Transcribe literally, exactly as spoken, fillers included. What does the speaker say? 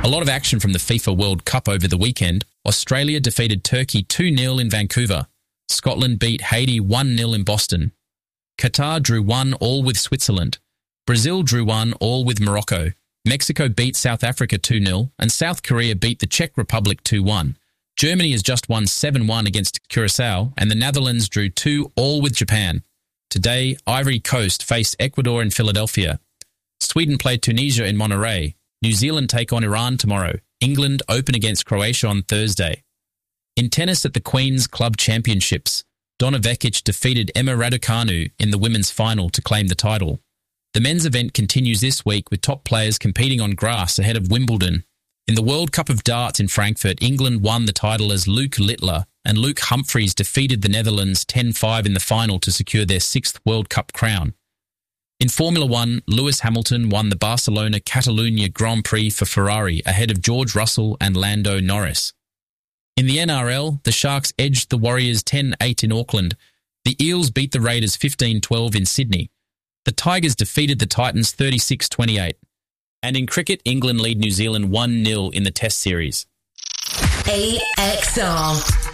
A lot of action from the FIFA World Cup over the weekend. Australia defeated Turkey two nil in Vancouver. Scotland beat Haiti one nil in Boston. Qatar drew one all with Switzerland. Brazil drew one all with Morocco. Mexico beat South Africa two nil, and South Korea beat the Czech Republic two one. Germany has just won seven one against Curacao, and the Netherlands drew two all with Japan. Today, Ivory Coast face Ecuador in Philadelphia. Sweden play Tunisia in Monterrey. New Zealand take on Iran tomorrow. England open against Croatia on Thursday. In tennis at the Queen's Club Championships, Donna Vekic defeated Emma Raducanu in the women's final to claim the title. The men's event continues this week with top players competing on grass ahead of Wimbledon. In the World Cup of Darts in Frankfurt, England won the title as Luke Littler, and Luke Humphries defeated the Netherlands ten five in the final to secure their sixth World Cup crown. In Formula One, Lewis Hamilton won the Barcelona-Catalunya Grand Prix for Ferrari ahead of George Russell and Lando Norris. In the N R L, the Sharks edged the Warriors ten eight in Auckland. The Eels beat the Raiders fifteen twelve in Sydney. The Tigers defeated the Titans thirty-six twenty-eight. And in cricket, England lead New Zealand one nil in the Test series. A X R